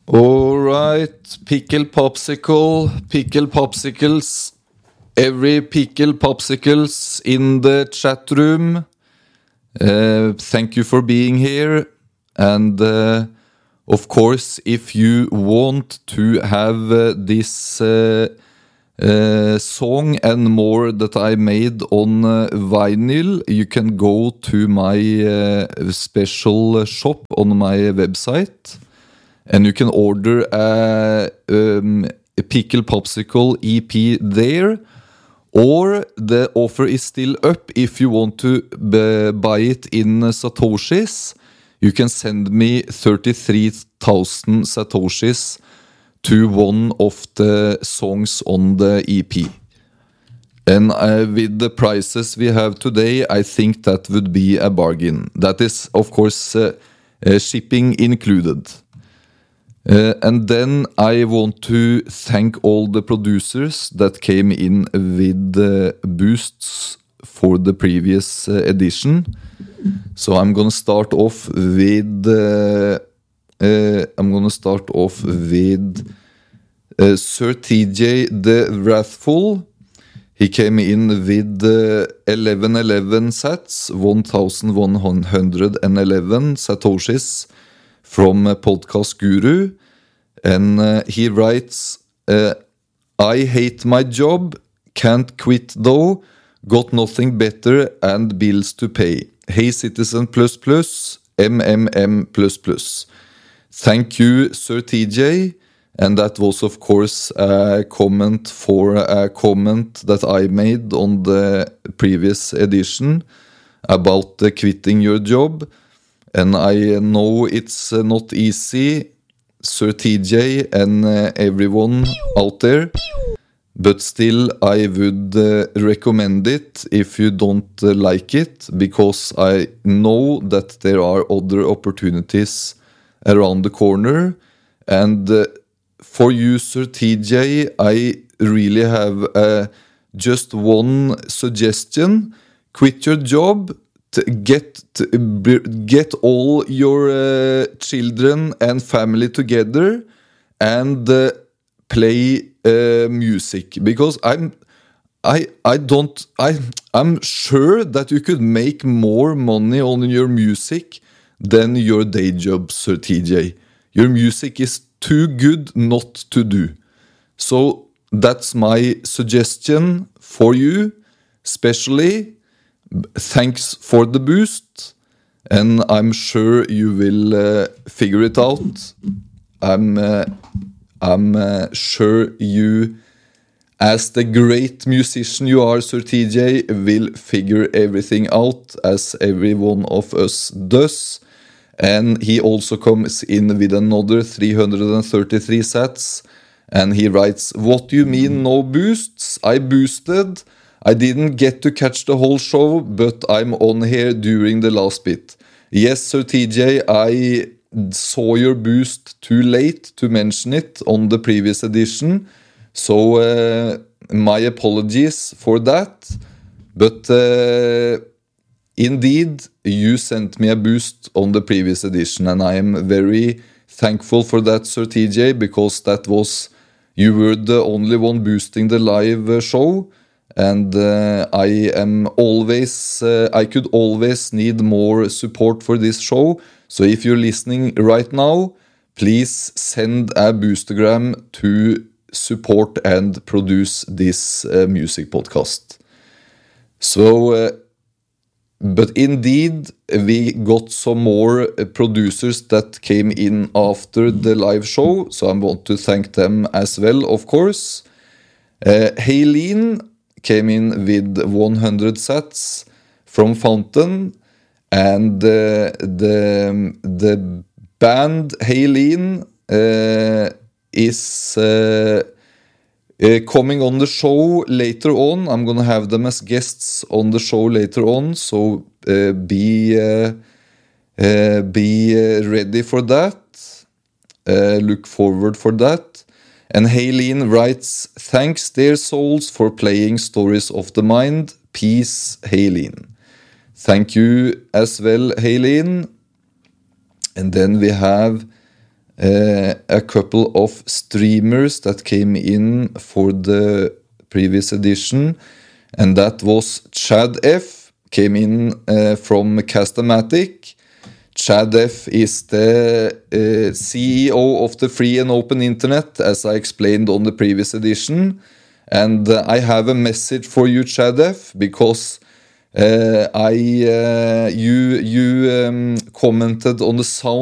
All right, pickle popsicles, every pickle popsicles in the chat room. Thank you for being here. And of course, if you want to have this song and more that I made on vinyl, you can go to my special shop on my website. And you can order a pickle popsicle EP there, or the offer is still up. If you want to buy it in Satoshis, you can send me 33,000 Satoshis to one of the songs on the EP. And with the prices we have today, I think that would be a bargain. That is, of course, shipping included. And then I want to thank all the producers that came in with boosts for the previous edition. So I'm gonna start off with Sir TJ the Wrathful. He came in with 1111 sats, 1111 satoshis from Podcast Guru, and he writes, I hate my job, can't quit though, got nothing better and bills to pay. Hey Citizen++, MMM++. Thank you, Sir TJ. And that was, of course, a comment for a comment that I made on the previous edition about quitting your job. And I know it's not easy, Sir TJ and everyone out there, but still I would recommend it if you don't like it, because I know that there are other opportunities around the corner. And for you, Sir TJ, I really have just one suggestion. Quit your job. Get all your children and family together and play music, because I'm sure that you could make more money on your music than your day job, Sir TJ. Your music is too good not to do. So that's my suggestion for you, especially. Thanks for the boost, and I'm sure you will figure it out. I'm sure you, as the great musician you are, Sir TJ, will figure everything out, as every one of us does. And he also comes in with another 333 sats, and he writes, what do you mean no boosts? I boosted. I didn't get to catch the whole show, but I'm on here during the last bit. Yes, Sir TJ, I saw your boost too late to mention it on the previous edition. So my apologies for that. But indeed, you sent me a boost on the previous edition, and I am very thankful for that, Sir TJ, because you were the only one boosting the live show. And I could always need more support for this show. So if you're listening right now, please send a boostergram to support and produce this music podcast. So, but indeed, we got some more producers that came in after the live show. So I want to thank them as well, of course. Haylene came in with 100 sats from Fountain, and the band Haylene is coming on the show later on. I'm gonna have them as guests on the show later on, so be ready for that. Look forward for that. And Haylene writes, thanks dear souls for playing Stories of the Mind. Peace, Haylene. Thank you as well, Haylene. And then we have a couple of streamers that came in for the previous edition, and that was Chad F. came in from Castamatic. Chad F is the CEO of the free and open internet, as I explained on the previous edition. And I have a message for you, Chad F, because you commented on the sound